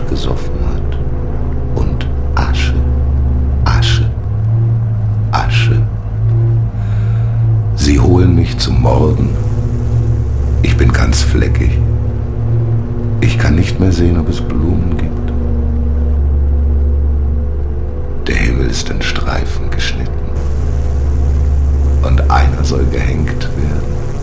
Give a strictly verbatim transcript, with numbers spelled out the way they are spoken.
gesoffen hat. Und Asche, Asche, Asche. Sie holen mich zum Morden. Ich bin ganz fleckig. Ich kann nicht mehr sehen, ob es Blumen gibt. Der Himmel ist in Streifen geschnitten. Und einer soll gehängt werden.